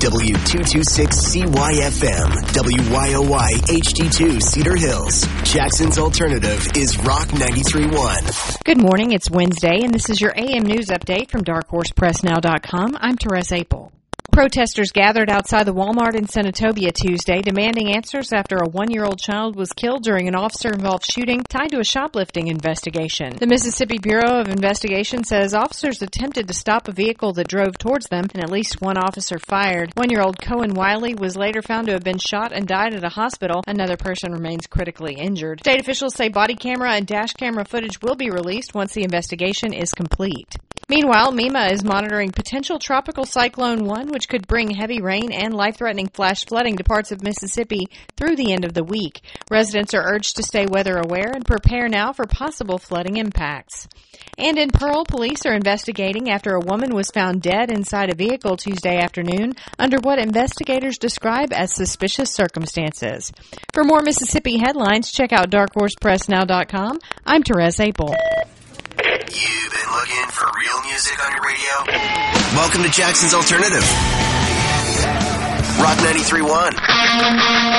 W226CYFM, WYOY HD2 Cedar Hills. Jackson's alternative is Rock 93.1. Good morning. It's Wednesday, and this is your AM News Update from DarkHorsePressNow.com. I'm Therese Apel. Protesters gathered outside the Walmart in Senatobia Tuesday, demanding answers after a 1-year-old child was killed during an officer-involved shooting tied to a shoplifting investigation. The Mississippi Bureau of Investigation says officers attempted to stop a vehicle that drove towards them, and at least one officer fired. 1-year-old Cohen Wiley was later found to have been shot and died at a hospital. Another person remains critically injured. State officials say body camera and dash camera footage will be released once the investigation is complete. Meanwhile, MEMA is monitoring potential tropical cyclone 1, which could bring heavy rain and life-threatening flash flooding to parts of Mississippi through the end of the week. Residents are urged to stay weather aware and prepare now for possible flooding impacts. And in Pearl, police are investigating after a woman was found dead inside a vehicle Tuesday afternoon under what investigators describe as suspicious circumstances. For more Mississippi headlines, check out DarkHorsePressNow.com. I'm Therese Apel. You've been looking for real music on your radio? Welcome to Jackson's Alternative. Rock 93.1.